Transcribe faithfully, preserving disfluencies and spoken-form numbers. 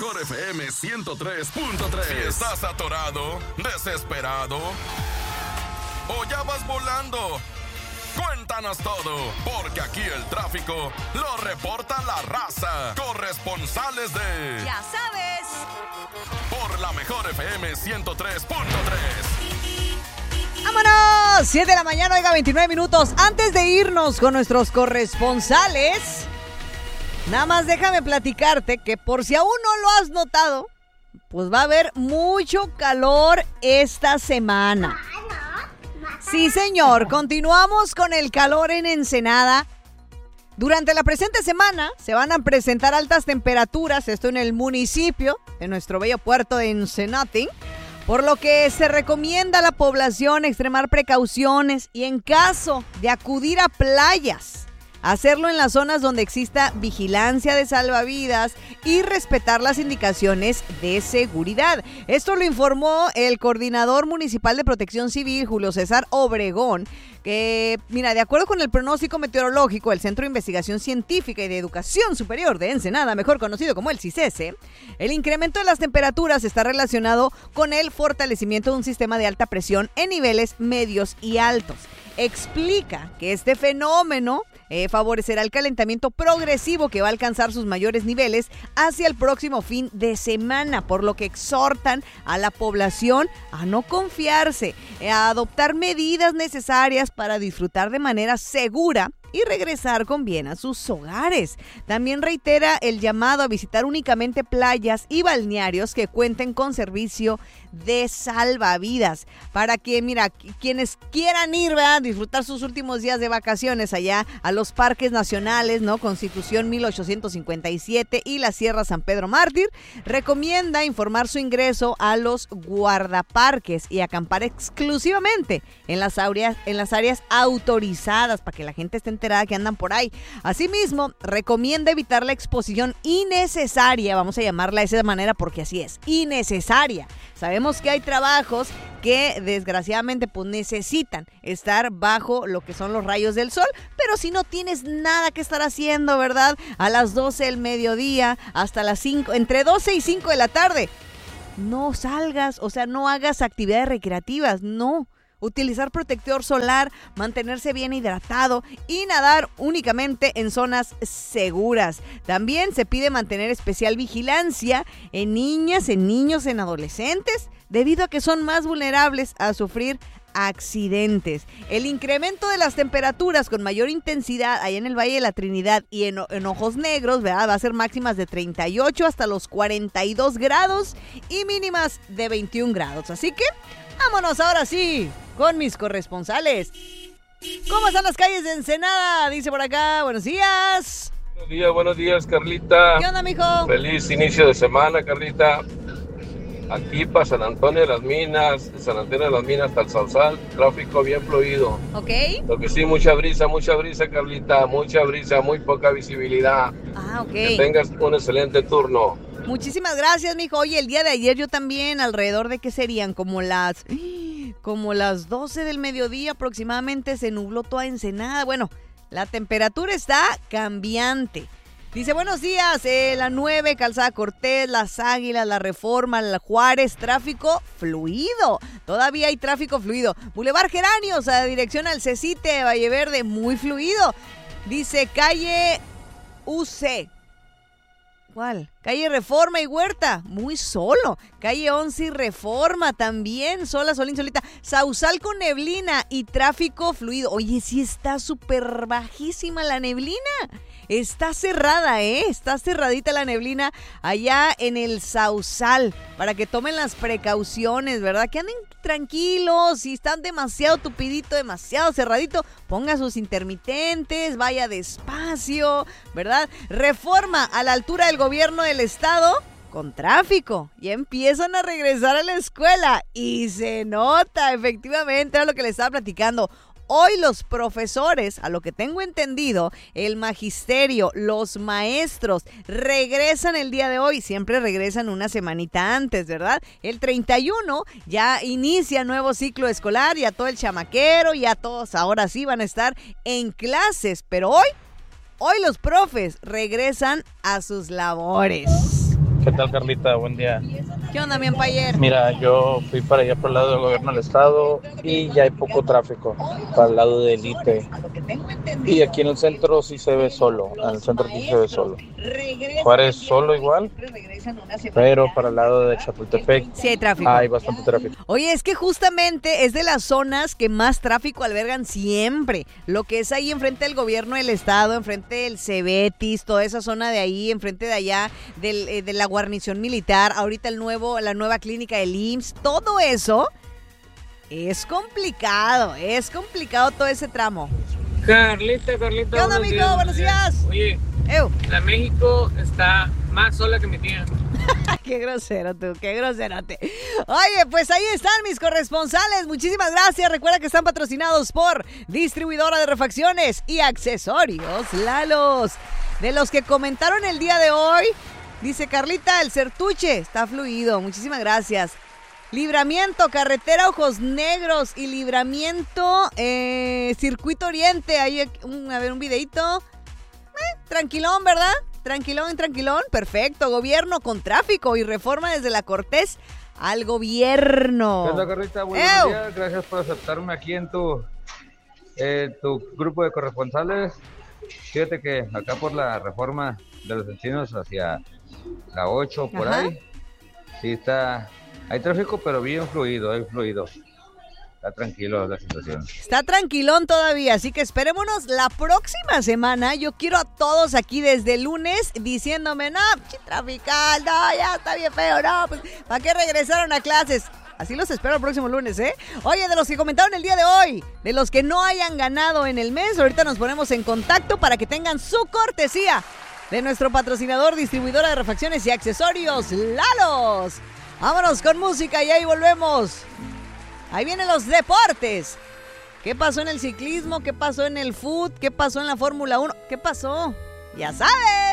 mejor F M ciento tres punto tres. Si estás atorado, desesperado o ya vas volando, cuéntanos todo, porque aquí el tráfico lo reporta la raza. Corresponsales de... Ya sabes. Por la mejor F M ciento tres punto tres. ¡Vámonos! siete de la mañana, oiga, veintinueve minutos. Antes de irnos con nuestros corresponsales, nada más déjame platicarte que por si aún no lo has notado, pues va a haber mucho calor esta semana. Sí, señor, continuamos con el calor en Ensenada. Durante la presente semana se van a presentar altas temperaturas, esto en el municipio de nuestro bello puerto de Ensenating, por lo que se recomienda a la población extremar precauciones y en caso de acudir a playas, hacerlo en las zonas donde exista vigilancia de salvavidas y respetar las indicaciones de seguridad. Esto lo informó el coordinador municipal de Protección Civil, Julio César Obregón, que, mira, de acuerdo con el pronóstico meteorológico del Centro de Investigación Científica y de Educación Superior de Ensenada, mejor conocido como el CICESE, el incremento de las temperaturas está relacionado con el fortalecimiento de un sistema de alta presión en niveles medios y altos. Explica que este fenómeno eh, favorecerá el calentamiento progresivo que va a alcanzar sus mayores niveles hacia el próximo fin de semana, por lo que exhortan a la población a no confiarse, eh, a adoptar medidas necesarias para disfrutar de manera segura y regresar con bien a sus hogares. También reitera el llamado a visitar únicamente playas y balnearios que cuenten con servicio de salvavidas, para que, mira, quienes quieran ir, ¿verdad?, disfrutar sus últimos días de vacaciones allá a los parques nacionales, ¿no? Constitución mil ochocientos cincuenta y siete y la Sierra San Pedro Mártir, recomienda informar su ingreso a los guardaparques y acampar exclusivamente en las áreas, en las áreas autorizadas, para que la gente esté enterada que andan por ahí. Asimismo, recomienda evitar la exposición innecesaria, vamos a llamarla de esa manera porque así es, innecesaria. Sabemos que hay trabajos que desgraciadamente pues necesitan estar bajo lo que son los rayos del sol, pero si no tienes nada que estar haciendo, ¿verdad?, a las doce del mediodía hasta las cinco, entre doce y cinco de la tarde, no salgas, o sea, no hagas actividades recreativas, no. Utilizar protector solar, mantenerse bien hidratado y nadar únicamente en zonas seguras. También se pide mantener especial vigilancia en niñas, en niños, en adolescentes, debido a que son más vulnerables a sufrir accidentes. El incremento de las temperaturas con mayor intensidad allá en el Valle de la Trinidad y en, en Ojos Negros, ¿verdad?, va a ser máximas de treinta y ocho hasta los cuarenta y dos grados y mínimas de veintiún grados. Así que vámonos ahora sí con mis corresponsales. ¿Cómo están las calles de Ensenada? Dice por acá, buenos días. Buenos días, buenos días, Carlita. ¿Qué onda, mijo? Feliz inicio de semana, Carlita. Aquí para San Antonio de las Minas, de San Antonio de las Minas hasta el Sausal, tráfico bien fluido. Ok. Lo que sí, mucha brisa, mucha brisa, Carlita, mucha brisa, muy poca visibilidad. Ah, ok. Que tengas un excelente turno. Muchísimas gracias, mijo. Oye, el día de ayer yo también, alrededor de qué serían, como las como las doce del mediodía aproximadamente, se nubló toda Ensenada. Bueno, la temperatura está cambiante. Dice, buenos días, eh, la nueve, Calzada Cortés, Las Águilas, La Reforma, La Juárez, tráfico fluido. Todavía hay tráfico fluido. Boulevard Geranios, a dirección al Cecite, Valle Verde, muy fluido. Dice, calle U C. ¿Cuál? Calle Reforma y Huerta, muy solo. Calle once y Reforma también, sola, solín, solita. Sausal con neblina y tráfico fluido. Oye, sí está súper bajísima la neblina. Está cerrada, ¿eh? Está cerradita la neblina allá en el Sausal, para que tomen las precauciones, ¿verdad? Que anden tranquilos, si están demasiado tupidito, demasiado cerradito, ponga sus intermitentes, vaya despacio, ¿verdad? Reforma a la altura del gobierno del estado, con tráfico, ya empiezan a regresar a la escuela y se nota, efectivamente, era lo que les estaba platicando. Hoy los profesores, a lo que tengo entendido, el magisterio, los maestros, regresan el día de hoy. Siempre regresan una semanita antes, ¿verdad? El treinta y uno ya inicia nuevo ciclo escolar, ya todo el chamaquero, ya todos ahora sí van a estar en clases. Pero hoy, hoy los profes regresan a sus labores. ¿Qué tal, Carlita? Buen día. ¿Qué onda, mi empayer? Mira, yo fui para allá por el lado del gobierno del estado y ya hay poco tráfico para el lado del I T E. Y aquí en el centro sí se ve solo, en el centro sí se ve solo. Juárez solo igual, pero para el lado de Chapultepec sí hay tráfico. Hay bastante tráfico. Oye, es que justamente es de las zonas que más tráfico albergan siempre. Lo que es ahí enfrente del gobierno del estado, enfrente del Cebetis, toda esa zona de ahí, enfrente de allá, del, eh, de la guarnición militar, ahorita el nuevo, la nueva clínica del I M S S, todo eso es complicado, es complicado todo ese tramo. Carlita, Carlita. ¿Qué onda, amigo? Días, buenos días. Oye, Ew. La México está más sola que mi tía. Qué grosero tú, qué groserote. Oye, pues ahí están mis corresponsales. Muchísimas gracias. Recuerda que están patrocinados por Distribuidora de Refacciones y Accesorios Lalos. De los que comentaron el día de hoy, dice Carlita, el Certuche está fluido. Muchísimas gracias. Libramiento, carretera Ojos Negros y Libramiento, eh, Circuito Oriente. Ahí, un, a ver, un videito. Eh, tranquilón, ¿verdad? Tranquilón, tranquilón. Perfecto. Gobierno con tráfico y reforma desde la Cortés al gobierno. ¿Qué onda, Carlita? Buenos Ew. días. Gracias por aceptarme aquí en tu, eh, tu grupo de corresponsales. Fíjate que acá por la reforma de los encinos hacia la ocho, por Ajá. ahí, sí está... Hay tráfico, pero bien fluido, hay fluido. Está tranquilo la situación. Está tranquilón todavía, así que esperémonos la próxima semana. Yo quiero a todos aquí desde el lunes diciéndome, no, trafical, no, ya está bien feo, no, pues, ¿para qué regresaron a clases? Así los espero el próximo lunes, ¿eh? Oye, de los que comentaron el día de hoy, de los que no hayan ganado en el mes, ahorita nos ponemos en contacto para que tengan su cortesía de nuestro patrocinador, Distribuidora de Refacciones y Accesorios Lalos. Vámonos con música y ahí volvemos. Ahí vienen los deportes. ¿Qué pasó en el ciclismo? ¿Qué pasó en el fútbol? ¿Qué pasó en la Fórmula uno? ¿Qué pasó? Ya sabes.